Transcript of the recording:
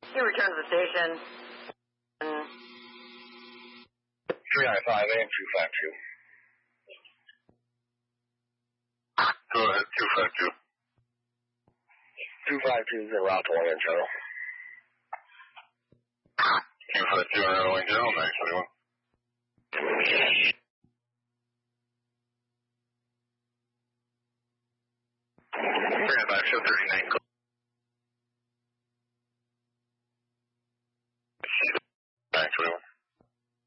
You return to the station. 395 and 252. Go ahead, 252. 252 is a route to Orlando General. 252 on Orlando General, 921. 395, show 39.